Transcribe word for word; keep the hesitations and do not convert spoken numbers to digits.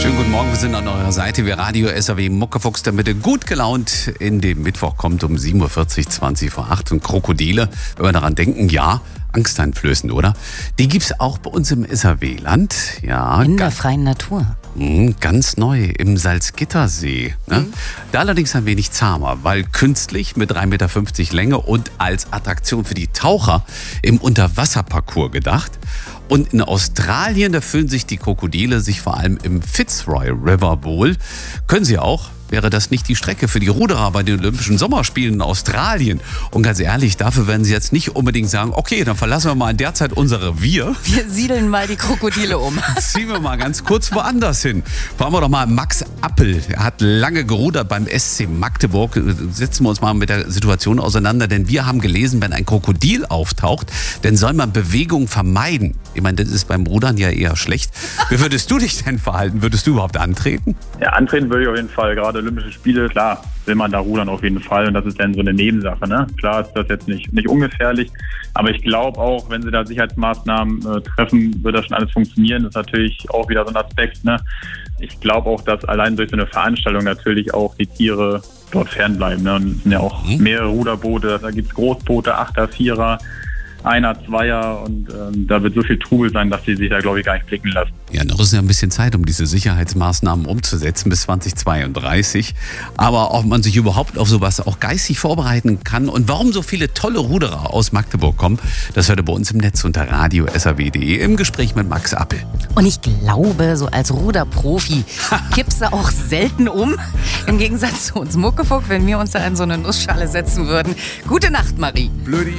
Schönen guten Morgen, wir sind an eurer Seite. Wir Radio S A W Muckefuchs, damit ihr gut gelaunt in den Mittwoch kommt um sieben Uhr vierzig, zwanzig vor acht. Und Krokodile, wenn wir daran denken, ja, angsteinflößend, oder? Die gibt's auch bei uns im S A W-Land. Ja, in der freien Natur. Mh, ganz neu im Salzgittersee. Ne? Mhm. Da allerdings ein wenig zahmer, weil künstlich mit drei Meter fünfzig Länge und als Attraktion für die Taucher im Unterwasserparcours gedacht. Und in Australien, da fühlen sich die Krokodile sich vor allem im Fitzroy River wohl. Können sie auch. Wäre das nicht die Strecke für die Ruderer bei den Olympischen Sommerspielen in Australien? Und ganz ehrlich, dafür werden sie jetzt nicht unbedingt sagen, okay, dann verlassen wir mal in der Zeit unser Revier. Wir siedeln mal die Krokodile um. Ziehen wir mal ganz kurz woanders hin. Fragen wir doch mal Max Appel. Er hat lange gerudert beim S C Magdeburg. Setzen wir uns mal mit der Situation auseinander, denn wir haben gelesen, wenn ein Krokodil auftaucht, dann soll man Bewegung vermeiden. Ich meine, das ist beim Rudern ja eher schlecht. Wie würdest du dich denn verhalten? Würdest du überhaupt antreten? Ja, antreten würde ich auf jeden Fall. Gerade Olympische Spiele, klar, will man da rudern auf jeden Fall. Und das ist dann so eine Nebensache. Ne? Klar ist das jetzt nicht, nicht ungefährlich. Aber ich glaube auch, wenn sie da Sicherheitsmaßnahmen äh, treffen, wird das schon alles funktionieren. Das ist natürlich auch wieder so ein Aspekt. Ne? Ich glaube auch, dass allein durch so eine Veranstaltung natürlich auch die Tiere dort fernbleiben. Ne? Und es sind ja auch mhm. mehrere Ruderboote. Da gibt es Großboote, Achter, Vierer. Einer, Zweier und ähm, da wird so viel Trubel sein, dass sie sich da, glaube ich, gar nicht blicken lassen. Ja, noch ist ja ein bisschen Zeit, um diese Sicherheitsmaßnahmen umzusetzen bis zwanzig zweiunddreißig. Aber ob man sich überhaupt auf sowas auch geistig vorbereiten kann und warum so viele tolle Ruderer aus Magdeburg kommen, das hört ihr bei uns im Netz unter radio s a w punkt d e im Gespräch mit Max Appel. Und ich glaube, so als Ruderprofi kippst du auch selten um. Im Gegensatz zu uns Muckefuck, wenn wir uns da in so eine Nussschale setzen würden. Gute Nacht, Marie. Blödi.